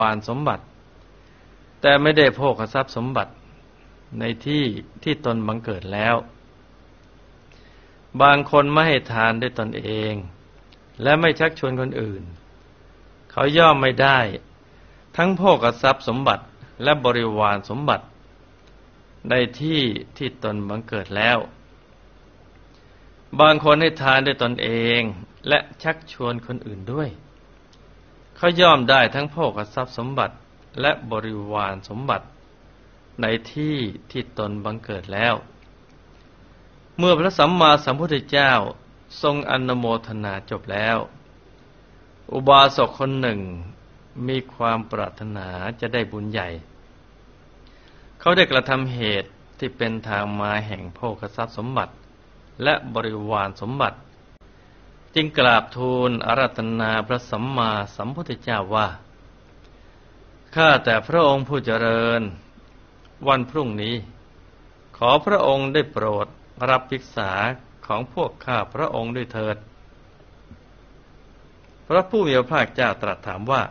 ปานสมบัติแต่ไม่ได้โภคทรัพย์สมบัติในที่ที่ตนบังเกิดแล้วบางคนไม่ให้ทานด้วยตนเองและไม่ชักชวนคนอื่นเขาย่อมไม่ได้ทั้งโภคทรัพย์สมบัติและบริวารสมบัติในที่ที่ตนบังเกิดแล้วบางคนให้ทานด้วยตนเองและชักชวนคนอื่นด้วยเขาย่อมได้ทั้งโภคทรัพย์สมบัติและบริวารสมบัติในที่ที่ตนบังเกิดแล้วเมื่อพระสัมมาสัมพุทธเจ้าทรงอนุโมทนาจบแล้วอุบาสกคนหนึ่งมีความปรารถนาจะได้บุญใหญ่เขาได้กระทำเหตุที่เป็นทางมาแห่งโภคทรัพย์สมบัติและบริวารสมบัติจึงกราบทูลอาราธนาพระสัมมาสัมพุทธเจ้าว่าข้าแต่พระองค์ผู้เจริญวันพรุ่งนี้ขอพระองค์ได้โปรดรับภิกษาของพวกข้าพระองค์ด้วยเถิดพระผู้มีพระภาคเจ้าตรัสถามว่า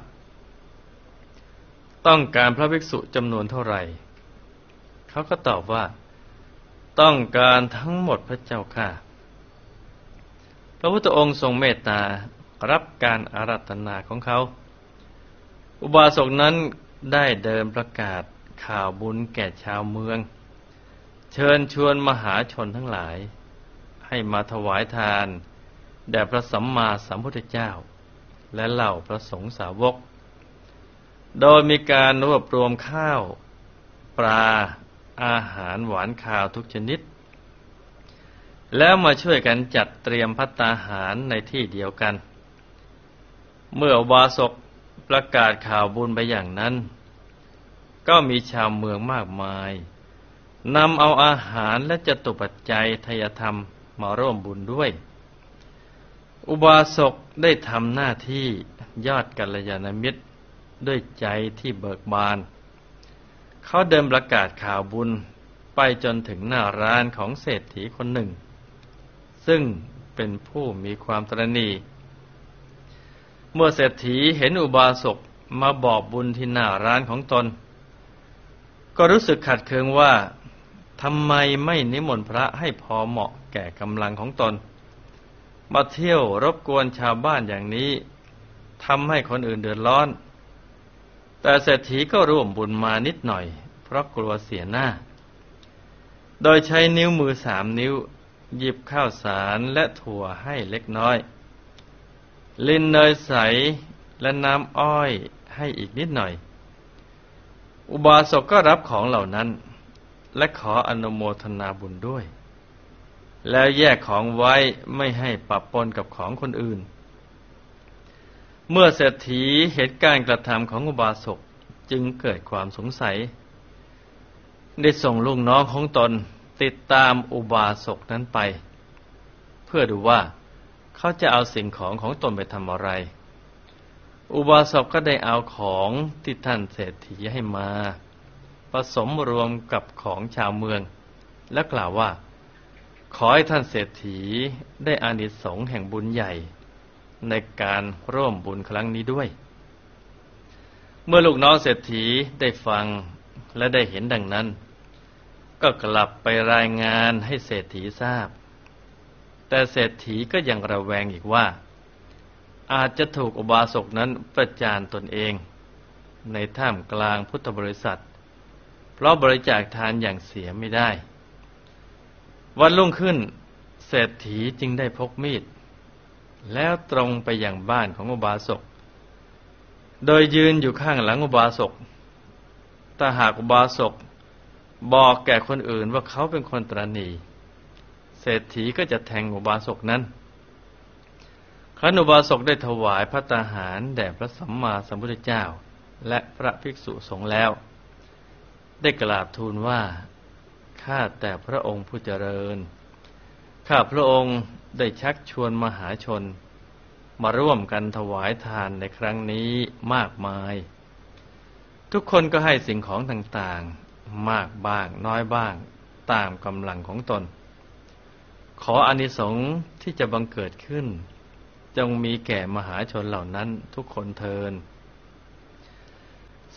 ต้องการพระภิกษุจำนวนเท่าไหร่เขาก็ตอบว่าต้องการทั้งหมดพระเจ้าค่ะพระพุทธองค์ทรงเมตตารับการอาราธนาของเขาอุบาสกนั้นได้เดินประกาศข่าวบุญแก่ชาวเมืองเชิญชวนมหาชนทั้งหลายให้มาถวายทานแด่พระสัมมาสัมพุทธเจ้าและเหล่าพระสงฆ์สาวกโดยมีการรวบรวมข้าวปลาอาหารหวานข้าวทุกชนิดแล้วมาช่วยกันจัดเตรียมภัตตาหารในที่เดียวกันเมื่ออุบาสกประกาศข่าวบุญไปอย่างนั้นก็มีชาวเมืองมากมายนำเอาอาหารและจตุปัจจัยทายธรรมมาร่วมบุญด้วยอุบาสกได้ทำหน้าที่ยอดกัลยาณมิตรด้วยใจที่เบิกบานเขาเดินประกาศข่าวบุญไปจนถึงหน้าร้านของเศรษฐีคนหนึ่งซึ่งเป็นผู้มีความตระหนี่เมื่อเศรษฐีเห็นอุบาสกมาบอกบุญที่หน้าร้านของตนก็รู้สึกขัดเคืองว่าทำไมไม่นิมนต์พระให้พอเหมาะแก่กำลังของตนมาเที่ยวรบกวนชาวบ้านอย่างนี้ทำให้คนอื่นเดือดร้อนแต่เศรษฐีก็ร่วมบุญมานิดหน่อยเพราะกลัวเสียหน้าโดยใช้นิ้วมือ3 นิ้วหยิบข้าวสารและถั่วให้เล็กน้อยลิ้นเนยใสและน้ำอ้อยให้อีกนิดหน่อยอุบาสกก็รับของเหล่านั้นและขออนุโมทนาบุญด้วยแล้วแยกของไว้ไม่ให้ปะปนกับของคนอื่นเมื่อเศรษฐีเห็นการกระทำของอุบาสกจึงเกิดความสงสัยได้ส่งลูกน้องของตนติดตามอุบาสกนั้นไปเพื่อดูว่าเขาจะเอาสิ่งของตนไปทำอะไรอุบาสกก็ได้เอาของที่ท่านเศรษฐีให้มาผสมรวมกับของชาวเมืองและกล่าวว่าขอให้ท่านเศรษฐีได้อานิสงส์แห่งบุญใหญ่ในการร่วมบุญครั้งนี้ด้วยเมื่อลูกน้องเศรษฐีได้ฟังและได้เห็นดังนั้นก็กลับไปรายงานให้เศรษฐีทราบแต่เศรษฐีก็ยังระแวงอีกว่าอาจจะถูกอุบาสกนั้นประจานตนเองในท่ามกลางพุทธบริษัทเพราะบริจาคทานอย่างเสียไม่ได้วันรุ่งขึ้นเศรษฐีจึงได้พกมีดแล้วตรงไปยังบ้านของอุบาสกโดยยืนอยู่ข้างหลังอุบาสกถ้าหากอุบาสกบอกแก่คนอื่นว่าเขาเป็นคนตระหนี่เศรษฐีก็จะแทงอุบาสกนั้นครั้นอุบาสกได้ถวายภัตตาหารแด่พระสัมมาสัมพุทธเจ้าและพระภิกษุสงฆ์แล้วได้กราบทูลว่าข้าแต่พระองค์ผู้เจริญข้าพระองค์ได้ชักชวนมหาชนมาร่วมกันถวายทานในครั้งนี้มากมายทุกคนก็ให้สิ่งของต่างๆมากบ้างน้อยบ้างตามกำลังของตนขออานิสงส์ที่จะบังเกิดขึ้นจงมีแก่มหาชนเหล่านั้นทุกคนเทอญ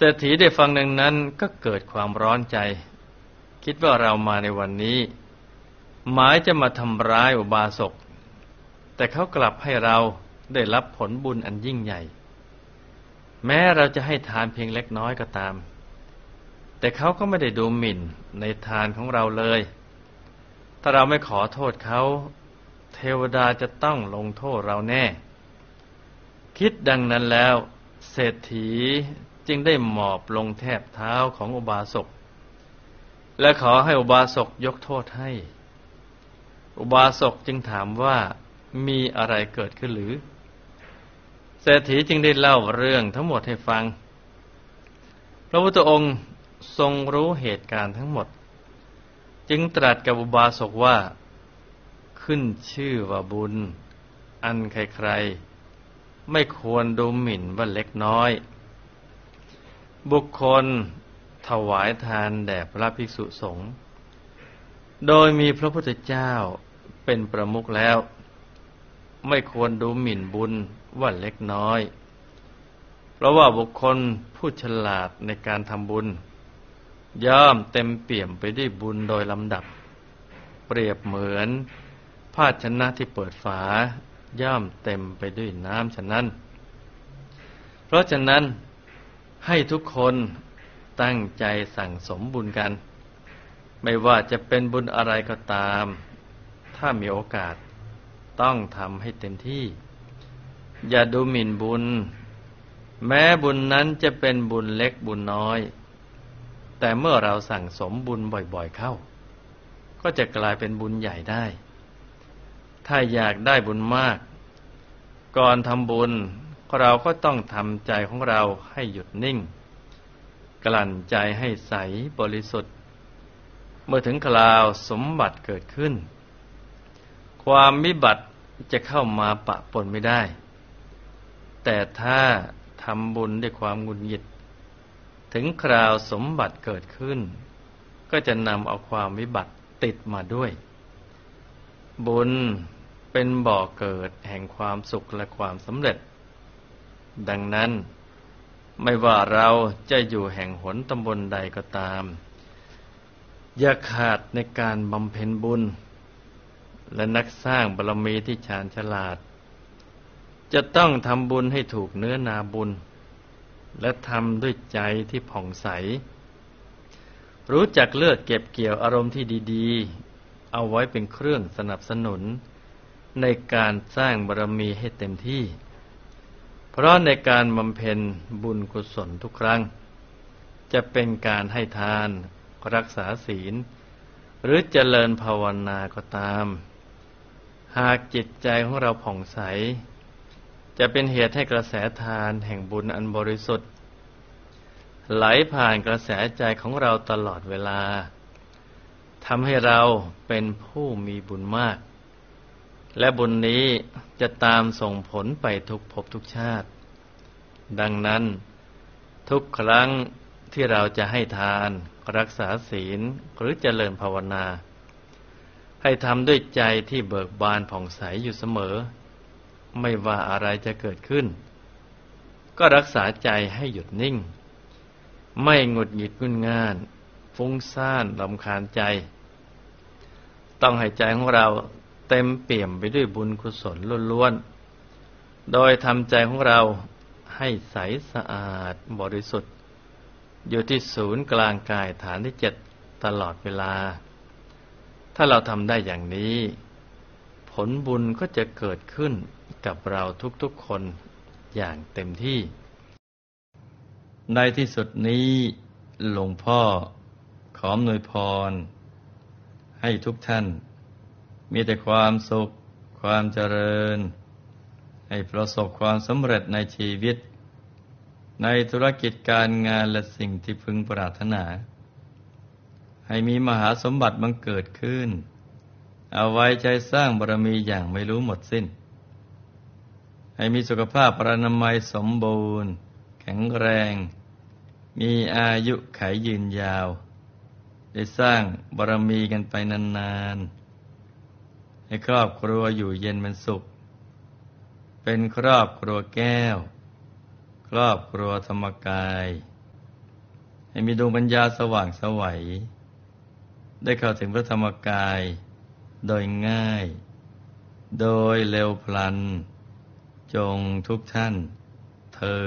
รษฐีได้ฟังดังนั้นก็เกิดความร้อนใจคิดว่าเรามาในวันนี้หมายจะมาทำร้ายอุบาสกแต่เขากลับให้เราได้รับผลบุญอันยิ่งใหญ่แม้เราจะให้ทานเพียงเล็กน้อยก็ตามแต่เขาก็ไม่ได้ดูหมิ่นในทานของเราเลยถ้าเราไม่ขอโทษเขาเทวดาจะต้องลงโทษเราแน่คิดดังนั้นแล้วเศรษฐีจึงได้หมอบลงแทบเท้าของอุบาสกและขอให้อุบาสกยกโทษให้อุบาสกจึงถามว่ามีอะไรเกิดขึ้นหรือเศรษฐีจึงได้เล่าเรื่องทั้งหมดให้ฟังพระพุทธองค์ทรงรู้เหตุการณ์ทั้งหมดจึงตรัสกับอุบาสกว่าขึ้นชื่อว่าบุญอันใครๆไม่ควรดูหมิ่นว่าเล็กน้อยบุคคลถวายทานแด่พระภิกษุสงฆ์โดยมีพระพุทธเจ้าเป็นประมุขแล้วไม่ควรดูหมิ่นบุญว่าเล็กน้อยเพราะว่าบุคคลผู้ฉลาดในการทำบุญย่อมเต็มเปี่ยมไปด้วยบุญโดยลำดับเปรียบเหมือนภาชนะที่เปิดฝาย่อมเต็มไปด้วยน้ำฉะนั้นเพราะฉะนั้นให้ทุกคนตั้งใจสั่งสมบุญกันไม่ว่าจะเป็นบุญอะไรก็ตามถ้ามีโอกาสต้องทำให้เต็มที่อย่าดูหมิ่นบุญแม้บุญนั้นจะเป็นบุญเล็กบุญน้อยแต่เมื่อเราสั่งสมบุญบ่อยๆเข้าก็จะกลายเป็นบุญใหญ่ได้ถ้าอยากได้บุญมากก่อนทำบุญเราก็ต้องทำใจของเราให้หยุดนิ่งกลั่นใจให้ใสบริสุทธิ์เมื่อถึงคราวสมบัติเกิดขึ้นความวิบัติจะเข้ามาปะปนไม่ได้แต่ถ้าทำบุญด้วยความหงุดหงิดถึงคราวสมบัติเกิดขึ้นก็จะนำเอาความวิบัติติดมาด้วยบุญเป็นบ่อเกิดแห่งความสุขและความสำเร็จดังนั้นไม่ว่าเราจะอยู่แห่งหนตำบลใดก็ตามอย่าขาดในการบำเพ็ญบุญและนักสร้างบารมีที่ชาญฉลาดจะต้องทำบุญให้ถูกเนื้อนาบุญและทำด้วยใจที่ผ่องใสรู้จักเลือกเก็บเกี่ยวอารมณ์ที่ดีๆเอาไว้เป็นเครื่องสนับสนุนในการสร้างบารมีให้เต็มที่เพราะในการบำเพ็ญบุญกุศลทุกครั้งจะเป็นการให้ทานรักษาศีลหรือเจริญภาวนาก็ตามหากจิตใจของเราผ่องใสจะเป็นเหตุให้กระแสทานแห่งบุญอันบริสุทธิ์ไหลผ่านกระแสใจของเราตลอดเวลาทำให้เราเป็นผู้มีบุญมากและบุญนี้จะตามส่งผลไปทุกภพทุกชาติดังนั้นทุกครั้งที่เราจะให้ทานรักษาศีลหรือเจริญภาวนาให้ทำด้วยใจที่เบิกบานผ่องใสอยู่เสมอไม่ว่าอะไรจะเกิดขึ้นก็รักษาใจให้หยุดนิ่งไม่หงุดหงิดงุนง่านฟุ้งซ่านรำคาญใจต้องให้ใจของเราเต็มเปี่ยมไปด้วยบุญกุศลล้วนๆโดยทำใจของเราให้ใสสะอาดบริสุทธิ์อยู่ที่ศูนย์กลางกายฐานที่7ตลอดเวลาถ้าเราทำได้อย่างนี้ผลบุญก็จะเกิดขึ้นกับเราทุกๆคนอย่างเต็มที่ในที่สุดนี้หลวงพ่อขออำนวยพรให้ทุกท่านมีแต่ความสุขความเจริญให้ประสบความสำเร็จในชีวิตในธุรกิจการงานและสิ่งที่พึงปรารถนาให้มีมหาสมบัติบังเกิดขึ้นเอาไว้ใจสร้างบารมีอย่างไม่รู้หมดสิ้นให้มีสุขภาพพรรณนามัยสมบูรณ์แข็งแรงมีอายุขัยยืนยาวได้สร้างบารมีกันไปนานๆให้ครอบครัวอยู่เย็นเป็นสุขเป็นครอบครัวแก้วครอบครัวธรรมกายให้มีดวงปัญญาสว่างไสวได้เข้าถึงพระธรรมกายโดยง่ายโดยเร็วพลันจงทุกท่านเทอญ